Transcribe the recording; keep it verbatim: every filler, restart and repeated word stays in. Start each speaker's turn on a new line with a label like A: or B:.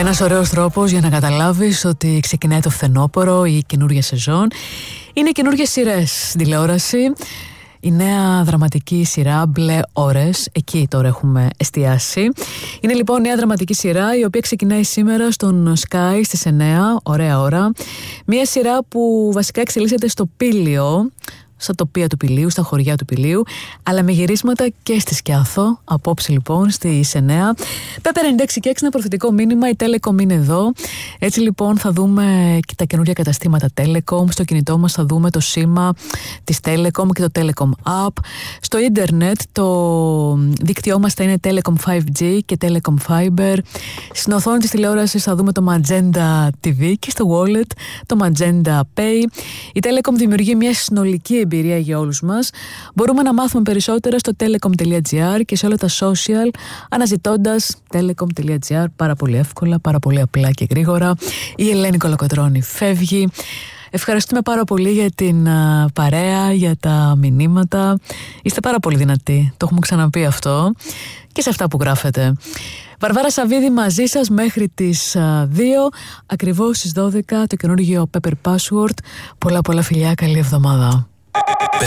A: Ένας ωραίος τρόπος για να καταλάβεις ότι ξεκινάει το φθινόπωρο ή η καινούργια σεζόν είναι οι καινούργιες σειρές στην τηλεόραση. Η νέα δραματική σειρά Μπλε Ώρες, εκεί τώρα έχουμε εστιάσει. Είναι λοιπόν νέα δραματική σειρά η οποία ξεκινάει σήμερα στον Sky στις εννιά, ωραία ώρα. Μια σειρά που βασικά εξελίσσεται στο Πήλιο, στα τοπία του Πηλίου, στα χωριά του Πηλίου, αλλά με γυρίσματα και στη Σκιάθο. Απόψε λοιπόν στις εννιά. Πέπε ενενήντα έξι και έξι, ένα προφητικό μήνυμα. Η Telecom είναι εδώ. Έτσι λοιπόν θα δούμε και τα καινούργια καταστήματα Telecom. Στο κινητό μας θα δούμε το σήμα της Telecom και το Telecom App. Στο ίντερνετ το δίκτυό μας θα είναι Telecom φάιβ τζι και Telecom Fiber. Στην οθόνη της τηλεόρασης θα δούμε το Magenta τι βι και στο wallet το Magenta Pay. Η Telecom δημιουργεί μια συνολική εμπειρία για όλους μας. Μπορούμε να μάθουμε περισσότερα στο telecom.gr και σε όλα τα social αναζητώντας telecom.gr, πάρα πολύ εύκολα, πάρα πολύ απλά και γρήγορα. Η Ελένη Κολοκοτρώνη φεύγει. Ευχαριστούμε πάρα πολύ για την α, παρέα, για τα μηνύματα. Είστε πάρα πολύ δυνατοί, το έχουμε ξαναπεί αυτό, και σε αυτά που γράφετε. Βαρβάρα Σαββίδη μαζί σας μέχρι τις α, δύο, ακριβώς στις δώδεκα το καινούργιο Pepper Password. Πολλά πολλά φιλιά, καλή εβδομάδα.